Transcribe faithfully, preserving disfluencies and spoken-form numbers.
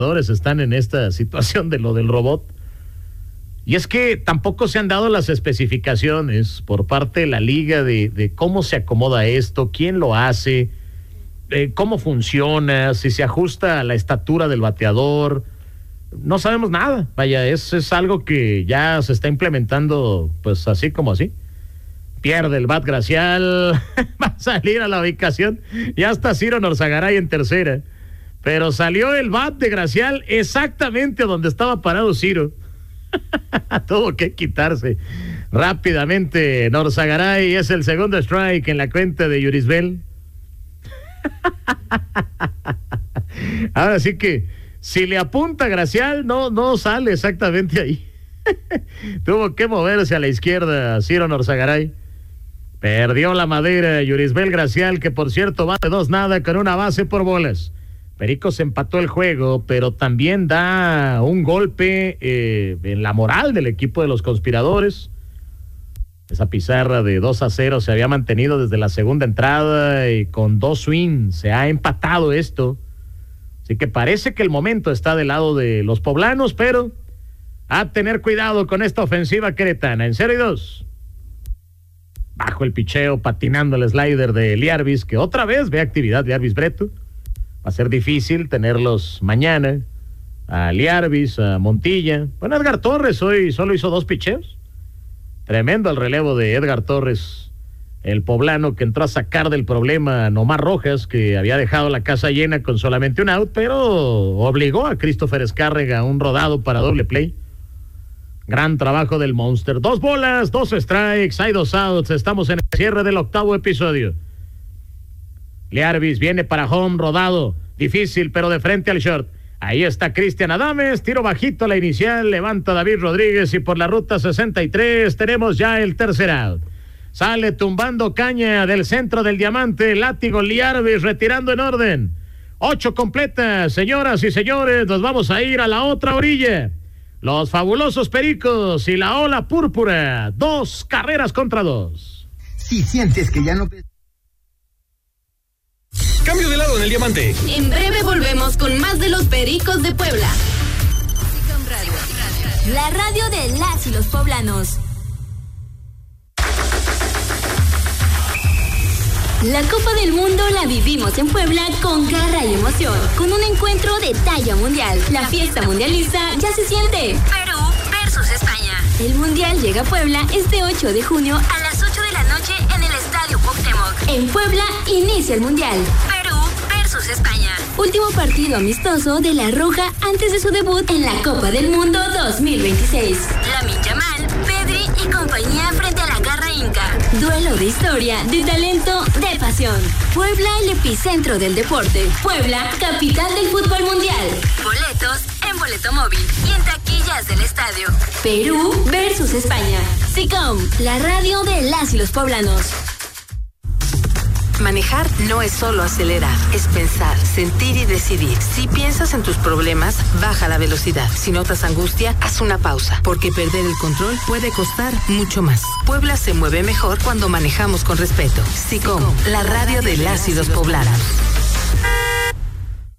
jugadores están en esta situación de lo del robot. Y es que tampoco se han dado las especificaciones por parte de la liga de, de cómo se acomoda esto, quién lo hace, eh, cómo funciona, si se ajusta a la estatura del bateador. No sabemos nada. Vaya, es, es algo que ya se está implementando pues así como así. Pierde el bat Gracial, va a salir a la ubicación. Ya está Ciro Norzagaray en tercera. Pero salió el bat de Gracial exactamente donde estaba parado Ciro. Tuvo que quitarse rápidamente Norzagaray. Es el segundo strike en la cuenta de Yurisbel. Ahora sí que si le apunta Gracial, no, no sale exactamente ahí. Tuvo que moverse a la izquierda Ciro Norzagaray. Perdió la madera Yurisbel Gracial, que por cierto va de dos nada con una base por bolas. Pericos empató el juego, pero también da un golpe eh, en la moral del equipo de los conspiradores. Esa pizarra de dos a cero se había mantenido desde la segunda entrada y con dos swings se ha empatado esto. Así que parece que el momento está del lado de los poblanos, pero a tener cuidado con esta ofensiva queretana. En cero y dos. Bajo el picheo, patinando el slider de Liarvis, que otra vez ve actividad de Liarvis Breto. Va a ser difícil tenerlos mañana. A Liarvis, a Montilla. Bueno, Edgar Torres hoy solo hizo dos picheos. Tremendo el relevo de Edgar Torres, el poblano que entró a sacar del problema a Nomar Rojas, que había dejado la casa llena con solamente un out, pero obligó a Christopher Escárrega a un rodado para doble play. Gran trabajo del Monster. Dos bolas, dos strikes, hay dos outs. Estamos en el cierre del octavo episodio. Liarvis viene para home, rodado, difícil, pero de frente al short. Ahí está Cristian Adames, tiro bajito a la inicial, levanta David Rodríguez y por la ruta sesenta y tres tenemos ya el tercer out. Sale tumbando caña del centro del diamante, látigo Liarvis retirando en orden. Ocho completas, señoras y señores, nos vamos a ir a la otra orilla. Los fabulosos Pericos y la ola púrpura, dos carreras contra dos. Si sientes que ya no... Cambio de lado en el diamante. En breve volvemos con más de los Pericos de Puebla. La radio de las y los poblanos. La Copa del Mundo la vivimos en Puebla con garra y emoción, con un encuentro de talla mundial. La fiesta mundialista ya se siente. Perú versus España. El Mundial llega a Puebla este ocho de junio a las ocho de la noche en el Estadio Cuauhtémoc. En Puebla inicia el Mundial. Perú versus España. Último partido amistoso de la Roja antes de su debut en la Copa del Mundo dos mil veintiséis. Lamine Yamal, Pedri y compañía frente a la garra inca. Duelo de historia, de talento, de pasión. Puebla, el epicentro del deporte. Puebla, capital del fútbol mundial. Boletos en Boleto Móvil y en taquillas del estadio. Perú versus España. SICOM, la radio de las y los poblanos. Manejar no es solo acelerar, es pensar, sentir y decidir. Si piensas en tus problemas, baja la velocidad. Si notas angustia, haz una pausa, porque perder el control puede costar mucho más. Puebla se mueve mejor cuando manejamos con respeto. SICOM, la radio de las y los poblanos.